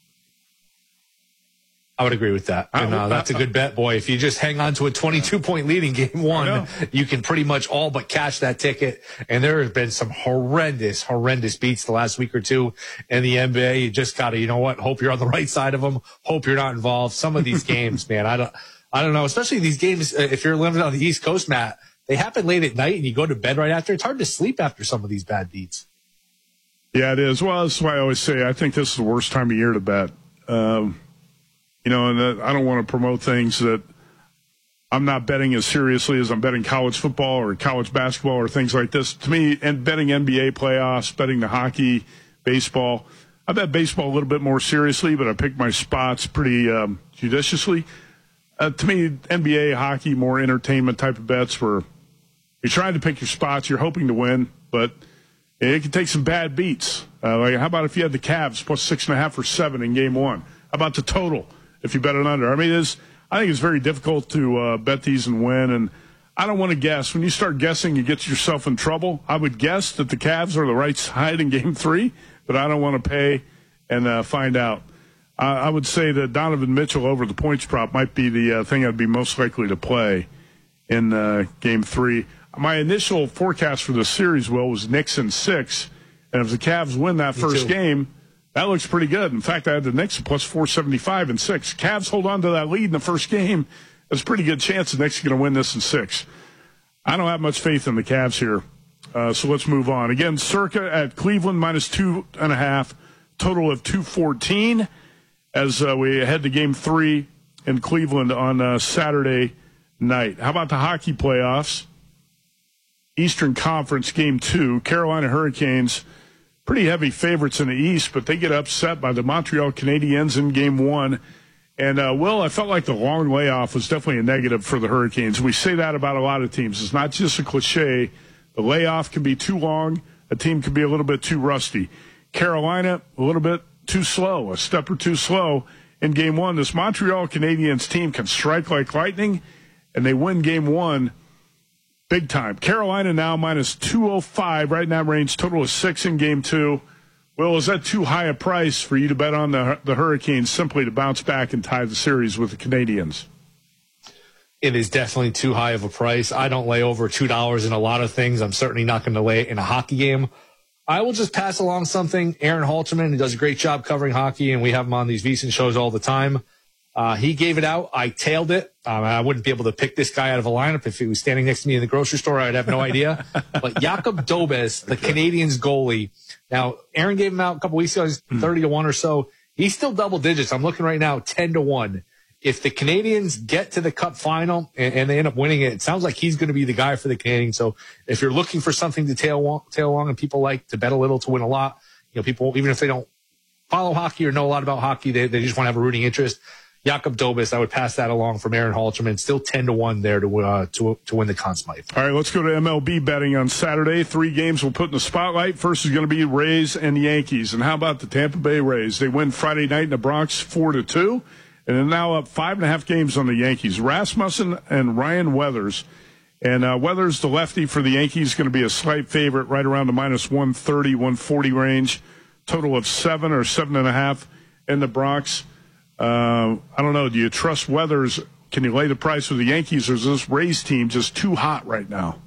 I would agree with that. And that's a good bet, boy. If you just hang on to a 22-point lead in game 1, you can pretty much all but cash that ticket. And there have been some horrendous beats the last week or two in the NBA. You just got to, you know what, hope you're on the right side of them. Hope you're not involved. Some of these games, man, I don't know, especially these games, if you're living on the East Coast, Matt, they happen late at night and you go to bed right after. It's hard to sleep after some of these bad beats. Yeah, it is. Well, that's why I always say I think this is the worst time of year to bet. You know, and I don't want to promote things that I'm not betting as seriously as I'm betting college football or college basketball or things like this. To me, and betting NBA playoffs, betting the hockey, baseball, I bet baseball a little bit more seriously, but I pick my spots pretty judiciously. To me, NBA, hockey, more entertainment type of bets where you're trying to pick your spots, you're hoping to win, but it can take some bad beats. Like, how about if you had the Cavs plus 6.5 or 7 in game 1? How about the total if you bet it under? I mean, I think it's very difficult to bet these and win, and I don't want to guess. When you start guessing, you get yourself in trouble. I would guess that the Cavs are the right side in game 3, but I don't want to pay and find out. I would say that Donovan Mitchell over the points prop might be the thing I'd be most likely to play in game 3. My initial forecast for the series, Will, was Knicks in 6, and if the Cavs win that first game, that looks pretty good. In fact, I had the Knicks plus 475 in 6. Cavs hold on to that lead in the first game. There's a pretty good chance the Knicks are going to win this in 6. I don't have much faith in the Cavs here, so let's move on. Again, Circa at Cleveland minus 2.5, total of 214 as we head to game 3 in Cleveland on Saturday night. How about the hockey playoffs? Eastern Conference game 2, Carolina Hurricanes, pretty heavy favorites in the East, but they get upset by the Montreal Canadiens in game 1. And, Will, I felt like the long layoff was definitely a negative for the Hurricanes. We say that about a lot of teams. It's not just a cliche. The layoff can be too long. A team can be a little bit too rusty. Carolina, a little bit too slow, a step or two slow in game 1. This Montreal Canadiens team can strike like lightning, and they win game 1 big time. Carolina now minus 205, right in that range, total of 6 in game 2. Will, is that too high a price for you to bet on the Hurricanes simply to bounce back and tie the series with the Canadiens? It is definitely too high of a price. I don't lay over $2 in a lot of things. I'm certainly not going to lay it in a hockey game. I will just pass along something. Aaron Halterman, who does a great job covering hockey, and we have him on these VSiN shows all the time. He gave it out. I tailed it. I wouldn't be able to pick this guy out of a lineup. If he was standing next to me in the grocery store, I'd have no idea. But Jakub Dobes, the Canadiens goalie. Now, Aaron gave him out a couple weeks ago. He's 30-1 or so. He's still double digits. I'm looking right now, 10-1. If the Canadiens get to the Cup final and they end up winning it, it sounds like he's going to be the guy for the Canadiens. So if you're looking for something to tail along, and people like to bet a little to win a lot, you know, people, even if they don't follow hockey or know a lot about hockey, they just want to have a rooting interest. Jakub Dobes, I would pass that along from Aaron Halterman. Still 10-1 there to win the Conn Smythe. All right, let's go to MLB betting on Saturday. 3 games we'll put in the spotlight. First is going to be Rays and Yankees. And how about the Tampa Bay Rays? They win Friday night in the Bronx 4-2, and they're now up 5.5 games on the Yankees. Rasmussen and Ryan Weathers. And Weathers, the lefty for the Yankees, is going to be a slight favorite right around the minus 130, 140 range. Total of 7 or 7.5 in the Bronx. I don't know. Do you trust Weathers? Can you lay the price with the Yankees, or is this Rays team just too hot right now?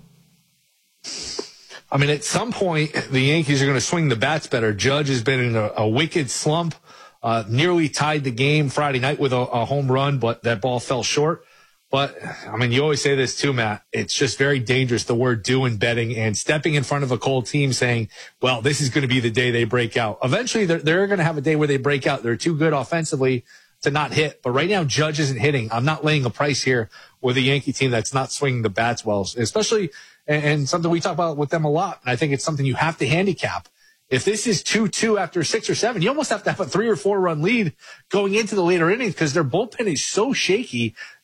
I mean, at some point, the Yankees are going to swing the bats better. Judge has been in a wicked slump, nearly tied the game Friday night with a home run, but that ball fell short. But, I mean, you always say this too, Matt. It's just very dangerous, the word do in betting, and stepping in front of a cold team saying, well, this is going to be the day they break out. Eventually, they're going to have a day where they break out. They're too good offensively to not hit. But right now, Judge isn't hitting. I'm not laying a price here with a Yankee team that's not swinging the bats well, especially, and something we talk about with them a lot. And I think it's something you have to handicap. If this is 2-2 after 6 or 7, you almost have to have a 3 or 4 run lead going into the later innings because their bullpen is so shaky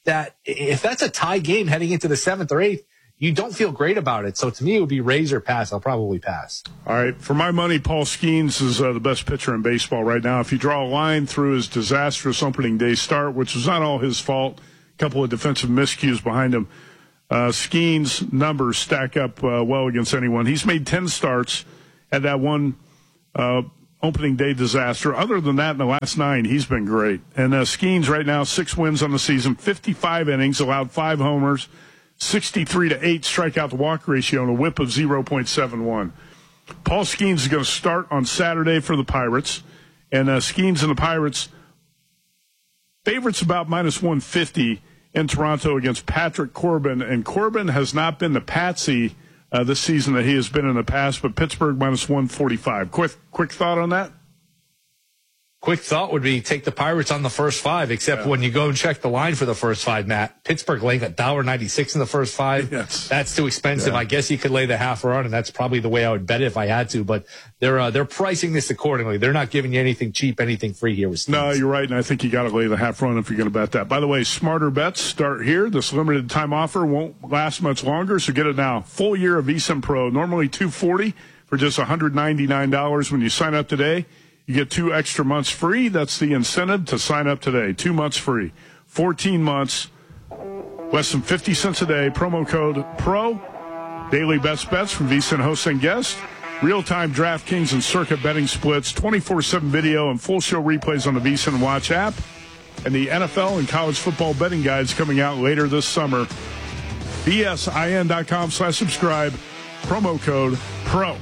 that if that's a tie game heading into the 7th or 8th, you don't feel great about it. So to me, it would be raise or pass. I'll probably pass. All right. For my money, Paul Skeens is the best pitcher in baseball right now. If you draw a line through his disastrous opening day start, which was not all his fault, a couple of defensive miscues behind him, Skeens' numbers stack up well against anyone. He's made 10 starts at that one opening day disaster. Other than that, in the last 9, he's been great. And Skeens right now, 6 wins on the season, 55 innings, allowed 5 homers, 63-8 strikeout to walk ratio, and a whip of 0.71. Paul Skeens is going to start on Saturday for the Pirates. And Skeens and the Pirates, favorites about minus 150 in Toronto against Patrick Corbin. And Corbin has not been the patsy this season that he has been in the past, but Pittsburgh minus 145. Quick thought on that? Quick thought would be take the Pirates on the first 5, except when you go and check the line for the first 5, Matt, Pittsburgh laying $1.96 in the first 5. Yes. That's too expensive. Yeah. I guess you could lay the half run, and that's probably the way I would bet it if I had to, but they're pricing this accordingly. They're not giving you anything cheap, anything free here with Skeens. No, you're right, and I think you got to lay the half run if you're going to bet that. By the way, smarter bets start here. This limited time offer won't last much longer, so get it now. Full year of eSIM Pro, normally $240 for just $199 when you sign up today. You get 2 extra months free. That's the incentive to sign up today. 2 months free. 14 months, less than 50 cents a day. Promo code PRO. Daily best bets from VSiN hosts and guests. Real-time DraftKings and Circa betting splits. 24/7 video and full show replays on the VSiN Watch app. And the NFL and college football betting guides coming out later this summer. VSIN.com/subscribe. Promo code PRO.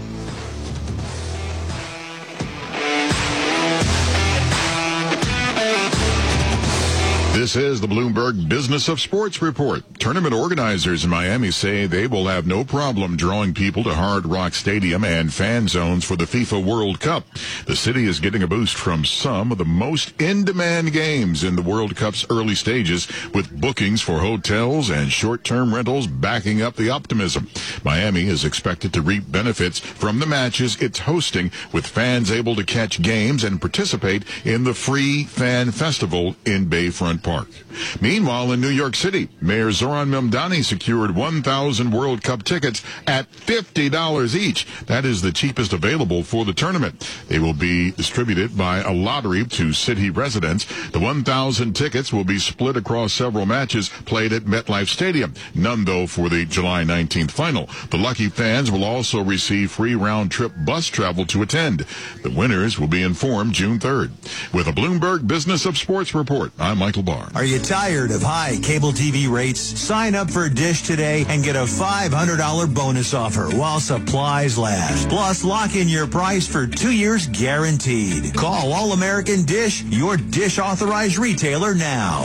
This is the Bloomberg Business of Sports Report. Tournament organizers in Miami say they will have no problem drawing people to Hard Rock Stadium and fan zones for the FIFA World Cup. The city is getting a boost from some of the most in-demand games in the World Cup's early stages, with bookings for hotels and short-term rentals backing up the optimism. Miami is expected to reap benefits from the matches it's hosting, with fans able to catch games and participate in the free fan festival in Bayfront Park. Meanwhile, in New York City, Mayor Zoran Mamdani secured 1,000 World Cup tickets at $50 each. That is the cheapest available for the tournament. They will be distributed by a lottery to city residents. The 1,000 tickets will be split across several matches played at MetLife Stadium. None, though, for the July 19th final. The lucky fans will also receive free round-trip bus travel to attend. The winners will be informed June 3rd. With a Bloomberg Business of Sports report, I'm Michael Barr. Are you tired of high cable TV rates? Sign up for Dish today and get a $500 bonus offer while supplies last. Plus, lock in your price for 2 years guaranteed. Call All American Dish, your Dish authorized retailer now.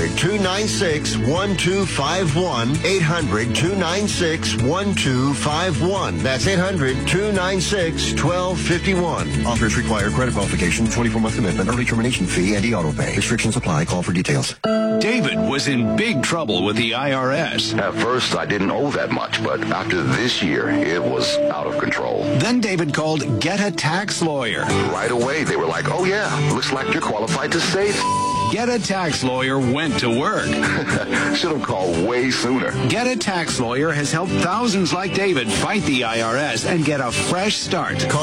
800-296-1251. 800-296-1251. That's 800-296-1251. Offers require credit qualification, 24-month commitment, early termination fee, and e-auto pay. Restrictions apply. Call for details. David was in big trouble with the IRS. At first, I didn't owe that much, but after this year, it was out of control. Then David called Get a Tax Lawyer. Right away, they were like, oh yeah, looks like you're qualified to save. Get a Tax Lawyer went to work. Should have called way sooner. Get a Tax Lawyer has helped thousands like David fight the IRS and get a fresh start. Call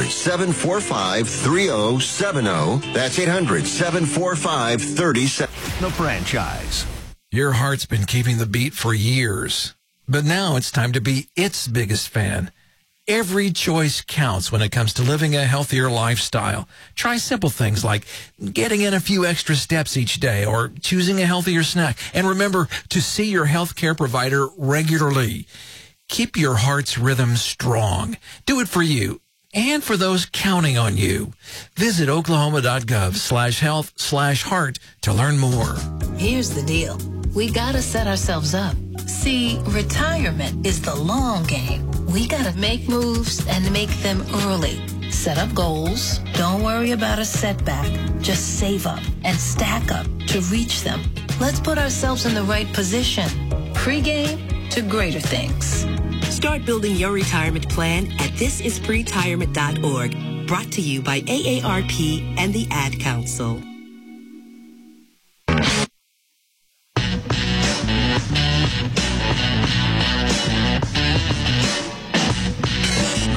800-745-3070. That's 800-745-3070. The franchise. Your heart's been keeping the beat for years, but now it's time to be its biggest fan. Every choice counts when it comes to living a healthier lifestyle. Try simple things like getting in a few extra steps each day or choosing a healthier snack. And remember to see your healthcare provider regularly. Keep your heart's rhythm strong. Do it for you and for those counting on you. Visit oklahoma.gov/health/heart to learn more. Here's the deal. We gotta set ourselves up. See, retirement is the long game. We gotta make moves and make them early. Set up goals. Don't worry about a setback. Just save up and stack up to reach them. Let's put ourselves in the right position. Pre-game to greater things. Start building your retirement plan at thisispretirement.org. Brought to you by AARP and the Ad Council.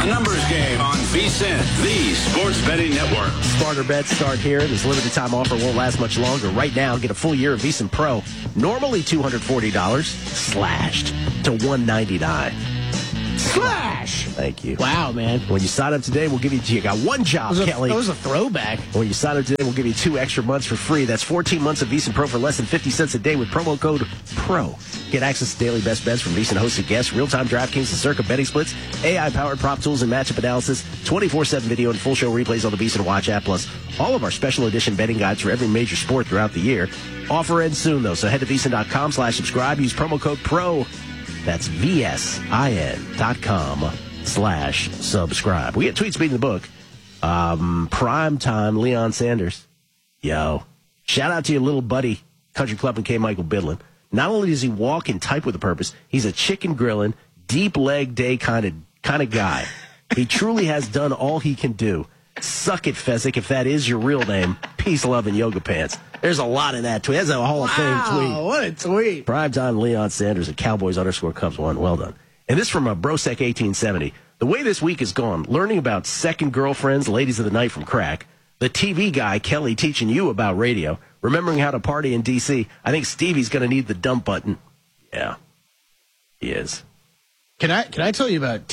The Numbers Game on VSiN, the Sports Betting Network. Smarter bets start here. This limited time offer won't last much longer. Right now, get a full year of VSiN Pro. Normally $240, slashed to $199. Slash! Thank you. Wow, man. When you sign up today, we'll give you got one job, Kelly. That was a throwback. When you sign up today, we'll give you 2 extra months for free. That's 14 months of VSiN Pro for less than 50 cents a day with promo code PRO. Get access to daily best bets from VSiN hosted guests, real-time DraftKings and Circa betting splits, AI-powered prop tools and matchup analysis, 24/7 video and full show replays on the VSiN Watch app, plus all of our special edition betting guides for every major sport throughout the year. Offer ends soon, though, so head to VSiN.com/subscribe. Use promo code PRO. That's VSIN.com/subscribe. We get tweets beating the book. Prime time, Leon Sanders. Yo. Shout out to your little buddy, Country Club and K. Michael Bidlin. Not only does he walk and type with a purpose, he's a chicken grilling, deep leg day kind of guy. He truly has done all he can do. Suck it, Fezzik, if that is your real name. Peace, love, and yoga pants. There's a lot in that tweet. That's a Hall of Fame tweet. What a tweet. Primetime Leon Sanders at Cowboys_Cubs1. Well done. And this from Brosec 1870. The way this week has gone, learning about second girlfriends, ladies of the night from crack, the TV guy, Kelly, teaching you about radio, remembering how to party in D.C., I think Stevie's going to need the dump button. Yeah, he is. Can I tell you about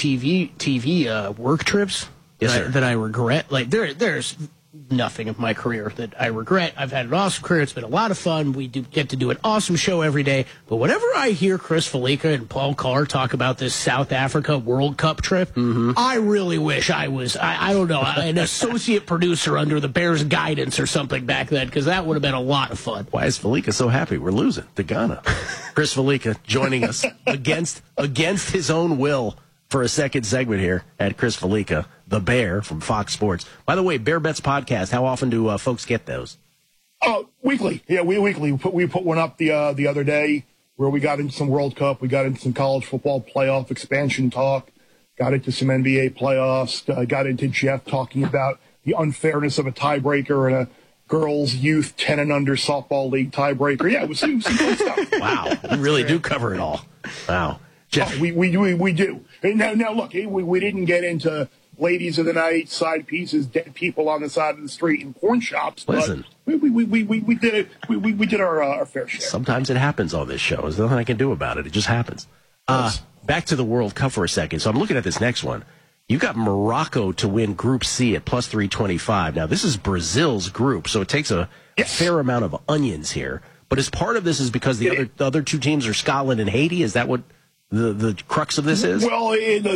TV work trips? Yes, sir. That I regret. Like there's nothing of my career that I regret. I've had an awesome career. It's been a lot of fun. We do get to do an awesome show every day. But whenever I hear Chris Felica and Paul Carr talk about this South Africa World Cup trip, I really wish I was, I don't know, an associate producer under the Bears' guidance or something back then, because that would have been a lot of fun. Why is Felica so happy we're losing to Ghana? Chris Felica joining us against his own will for a second segment here at Chris Felica, the Bear from Fox Sports. By the way, Bear Bets podcast, how often do folks get those? Weekly. Yeah, weekly. We put one up the other day where we got into some World Cup, we got into some college football playoff expansion talk, got into some NBA playoffs, got into Jeff talking about the unfairness of a tiebreaker in a girls' youth 10 and under softball league tiebreaker. Yeah, it was some good stuff. Wow, you really do cover it all. Wow. Jeff. We do. Now look, we didn't get into ladies of the night, side pieces, dead people on the side of the street, and porn shops. Listen, but we did it. We did our fair share. Sometimes it happens on this show. There's nothing I can do about it. It just happens. Back to the World Cup for a second. So I'm looking at this next one. You got Morocco to win Group C at plus 325. Now this is Brazil's group, so it takes a fair amount of onions here. But as part of this is because the other two teams are Scotland and Haiti. Is that what the crux of this is? Well,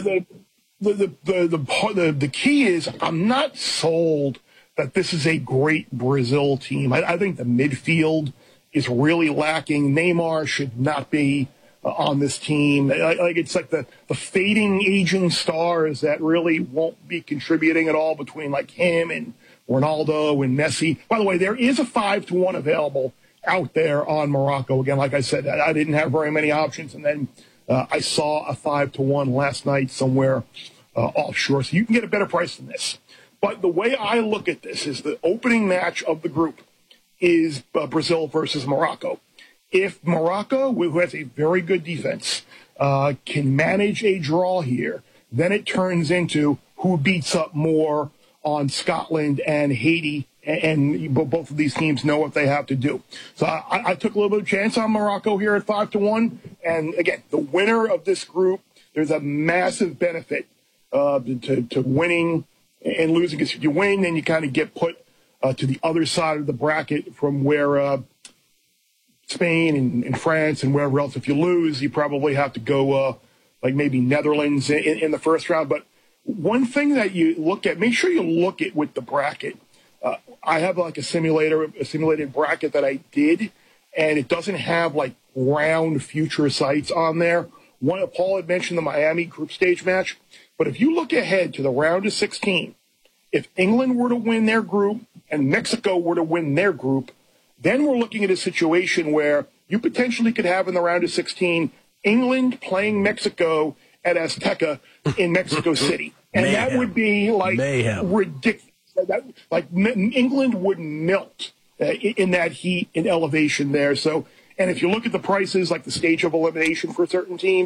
the key is I'm not sold that this is a great Brazil team. I think the midfield is really lacking. Neymar should not be on this team. It's like the fading aging stars that really won't be contributing at all between like him and Ronaldo and Messi. By the way, there is a 5-1 available out there on Morocco. Again, like I said, I didn't have very many options, and then I saw a 5-1 last night somewhere offshore, so you can get a better price than this. But the way I look at this is the opening match of the group is Brazil versus Morocco. If Morocco, who has a very good defense, can manage a draw here, then it turns into who beats up more on Scotland and Haiti, and both of these teams know what they have to do. So I took a little bit of chance on Morocco here at 5-1. And again, the winner of this group, there's a massive benefit to winning and losing. Because if you win, then you kind of get put to the other side of the bracket from where Spain and France and wherever else. If you lose, you probably have to go like maybe Netherlands in the first round. But one thing that you look at, make sure you look at with the bracket. I have like a simulated bracket that I did, and it doesn't have like round future sites on there. Paul had mentioned the Miami group stage match, but if you look ahead to the round of 16, if England were to win their group and Mexico were to win their group, then we're looking at a situation where you potentially could have in the round of 16 England playing Mexico at Azteca in Mexico City, and that would be like ridiculous. Like England would melt in that heat and elevation there. So, and if you look at the prices, like the stage of elimination for certain teams,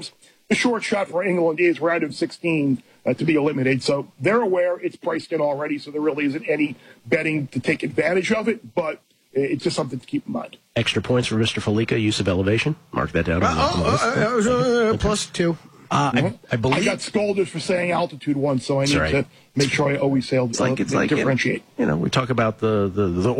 the short shot for England is round of 16 to be eliminated. So they're aware it's priced in already, so there really isn't any betting to take advantage of it, but it's just something to keep in mind. Extra points for Mr. Felica, use of elevation. Mark that down. +2. I believe I got scolded for saying altitude once, so I need to make sure I always differentiate. We talk about the